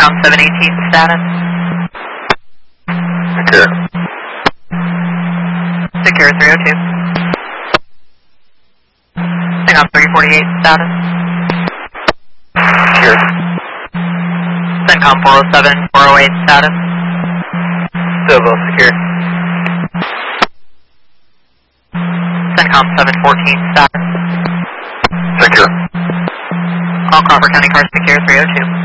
CENTCOM 718 status. Secure. Secure 302. CENTCOM 348 status. Secure. CENTCOM 407, 408 status. Still both secure. CENTCOM 714 status. Secure. All Crawford County cars secure 302.